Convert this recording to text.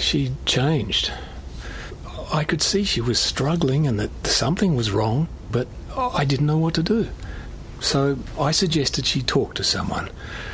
She'd changed. I could see she was struggling and that something was wrong, but I didn't know what to do. So I suggested she talk to someone.